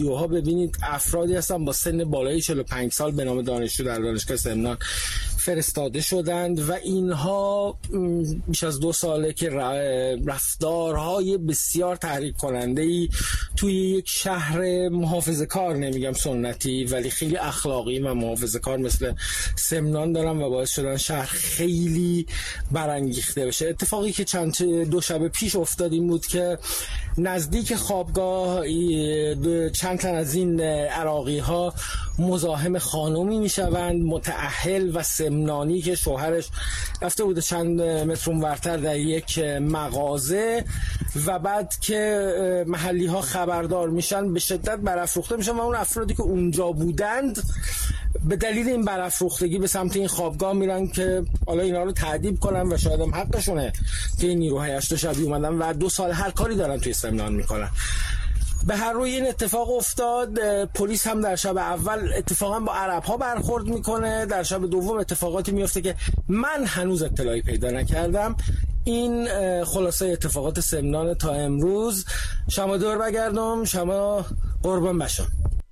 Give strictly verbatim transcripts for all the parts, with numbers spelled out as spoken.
ویدیوها ببینید افرادی هستن با سن بالای چهل و پنج سال به نام دانشجو در دانشگاه سمنان فرستاده شدند و اینها بیش از دو ساله که رفتارهای بسیار تحریک کننده‌ای توی یک شهر محافظه‌کار، نمیگم سنتی ولی خیلی اخلاقی و محافظه‌کار مثل سمنان دارن و باعث شدن شهر خیلی برانگیخته بشه. اتفاقی که چند دو شب پیش افتاد این بود که نزدیک خوابگاه چند تن از این عراقی ها مزاحم خانومی میشوند متأهل و سمنانی که شوهرش رفته بوده چند متر اونورتر در یک مغازه و بعد که محلی ها خبردار میشن به شدت برافروخته میشن و اون افرادی که اونجا بودند به دلیل این برافروختگی به سمت این خوابگاه میرن که حالا اینا رو تعذیب کنن و شاید هم حقشونه که این نیروهای هشت شبی اومدن و دو سال هر کاری دارن توی سمنان میکنن. به هر روی این اتفاق افتاد. پلیس هم در شب اول اتفاقا با عرب ها برخورد میکنه، در شب دوم اتفاقاتی میفته که من هنوز اطلاعی پیدا نکردم. این خلاصه اتفاقات سمنان تا امروز. شما دور بگردم، شما قربان بشم.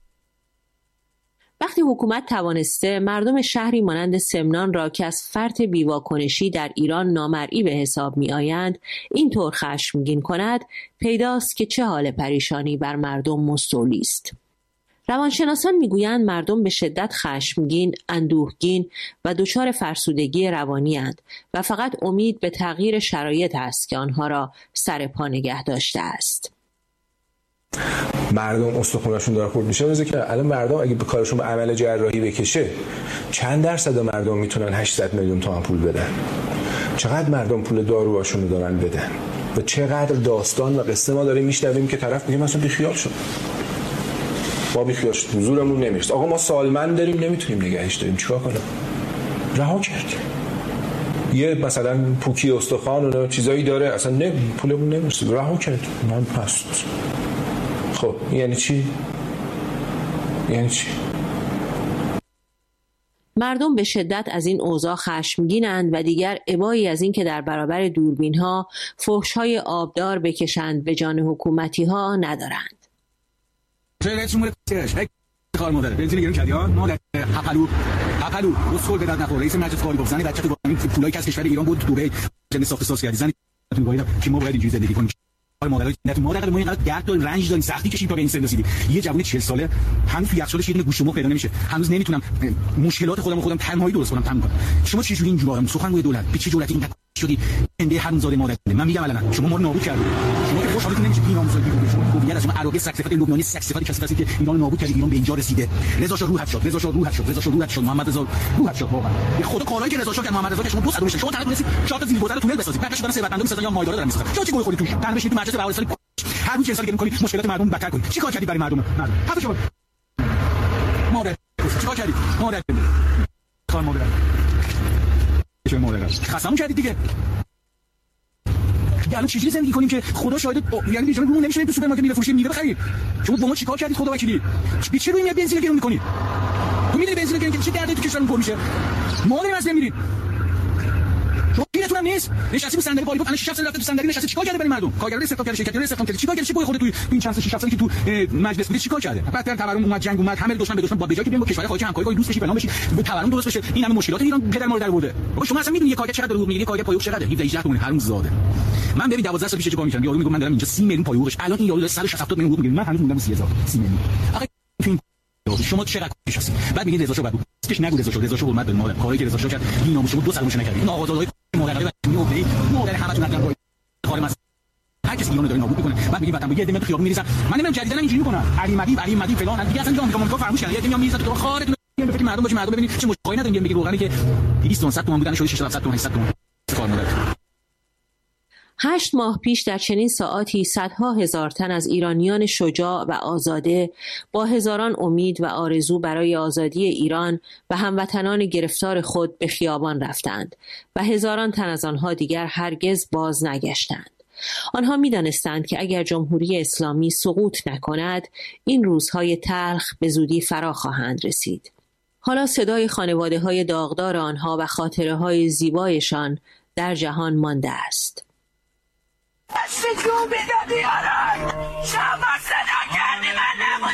وقتی حکومت توانسته مردم شهری مانند سمنان را که از فرط بیواکنشی در ایران نامرئی به حساب می آیند اینطور خشمگین کند، پیداست که چه حال پریشانی بر مردم مستولی است. روانشناسان میگویند مردم به شدت خشمگین، اندوهگین و دچار فرسودگی روانی اند و فقط امید به تغییر شرایط است که آنها را سر پا نگه داشته است. مردم استخوناشون داره خورد میشه. مثل که الان مردم اگه به کارشون به عمل جراحی بکشه چند درصد مردم میتونن هشتصد میلیون تومان پول بدن؟ چقدر مردم پول داروهاشون رو دارن بدن؟ و چقدر داستان و قصه ما داریم میشنویم که طرف میگه مثلا بیخیال شد. ما بیخیال شد، حضورمون نمیرسه. آقا ما سالمند داریم نمیتونیم نگهش داریم، چیکار کنیم؟ رها کردیم. یه مثلا پوکی استخوان و چیزایی داره اصلا نه پولمون نمیرسه، رها کردیم. من پس خب یعنی چی؟ یعنی چی؟ مردم به شدت از این اوضاع خشمگینند و دیگر ابایی از این که در برابر دوربین‌ها فحش‌های آبدار بکشند به جان حکومتی‌ها ندارند. کار مادر بنزین گرون کردی ها مادر حقلو حقلو رسول به درد نخور رئیس مجلس قالی گفت زنی بچه‌تو با این پولایی که از کشور ایران بود دبی جن ساخت ساز کردی زنی تو باید که ما باید اینجوری زندگی کنیم. مادر نه مادر ما اینقدر درد و رنج داریم، سختی کشیدیم تا به این سن رسیدیم. یه جوون چهل ساله هنوز تو یخچالش یه دونه گوشت مرغ پیدا نمیشه، هنوز نمیتونم مشکلات خودم خودم تنهایی درست کنم تموم کنم. شما چه جوری اینجوری سخنگوی دولت به چه جرأتی اینقدر شدی انده حرومزاده مادر؟ من میگم الان شما ما رو نابود کردید. شما که خوشحالتون نمیشه این نامزدی بود. شما هویت از شما عربی سگ صفت لبنانی سگ صفتی کسی هستید که ایران نابود کردید، ایران به اینجا رسیده. رضا شاه روحت شد، رضا شاه روحت شد، رضا شاه روحت شد، محمد رضا روحت شد. واقعا به خدا کارهایی که رضا شاه کرد محمد رضا که شما دو صد شما تنها تونستید چهار تا زیرگذر تونل بسازید. بعدش دارن ثروتمندان میسازن یا مایدارا دارن میسازن. چرا چی گوی خوردید توش؟ تنها بشید تو مجلس بهارستان هر روز چه سالی که می‌کنید مشکلات مردم بدتر کنید. چیکار کردید برای مردم؟ مردم حتی شما مادر چیکار کردید؟ مادر کار مادر چه مادر خصمون کردید دیگه. الان چجوری زندگی کنیم که خدا شاهد؟ یعنی بیچاره رومون نمیشه تو سوپرمارکت میره فروشی میره بخرید. شما با ما چیکار کردید خدا وکیلی؟ بی چه روی میاد بنزین گرون می‌کنید؟ تو می‌دونی بنزین گرون که چه دردی تو کشورمون پر میشه؟ ما داریم از نمیریم. شما نیست نشستی رو صندلی والیبال، الان شش سال رفته تو صندلی نشسته، چیکار کرده برای مردم؟ کارگرای استخدام کرده، شرکت‌های استخدام کرده، چیکار کرده؟ چی پای خودت تو این چند سال شش سالی که تو مجلس بودی چیکار کرده؟ بعد تورم اومد، جنگ اومد، همه دشمن به دشمن با بجای که بیان با کشور خارجی همکاری کنی، دوست بشی، فلان بشی، به تورم درست بشه. این همه مشکلات ایران پدر ما رو در برده. آقا شما اصلا میدونی یه کارگر چقدر حقوق میگیره؟ کارگر پایه‌اش چقدره؟ هفده هجده تومن حرومزاده. من ببین دوازده سال پیش چه کار می‌کردم؟ یارو میگم من دارم اینجا سی میلیون پایه‌اش، الان این یارو صد و شصت میلیون حقوق میگیره، من هنوز موندم سی هزار سی میلیون. آخه شما چقدر کشاسی؟ بعد میگید رضا شاه بعد کش نگو رضا شاه، رضا شاه حرمت به مادر، کاری که رضا شاه کرد بی‌نام شما دو سرمون نکردید. این آقازادهای مادر میوبی مادر همتون ندارن خارم از هر کسی ایرانو داره نابود میکنه. بعد میگیم وطن با یه دمه خیابون میریزن. من نمیدونم جدیدا اینجوری میکنن علی مدی علی مدی فلان دیگه اصلا آمریکا آمریکا فراموش کردن. یه دمه میریزن تو خارتون به فکر مردم باشه، مردم ببینید چه مشکلی نداریم. میگه روغنی که دویست صد تومن بودن شده ششصد تومن هشتصد تومن کار مادر. هشت ماه پیش در چنین ساعاتی صدها هزار تن از ایرانیان شجاع و آزاده با هزاران امید و آرزو برای آزادی ایران و هموطنان گرفتار خود به خیابان رفتند و هزاران تن از آنها دیگر هرگز باز نگشتند. آنها می دانستند که اگر جمهوری اسلامی سقوط نکند این روزهای تلخ به زودی فرا خواهند رسید. حالا صدای خانواده های داغدار آنها و خاطره های زیبایشان در جهان مانده است. دستتون بدادی آران شما صدا کردی من نبود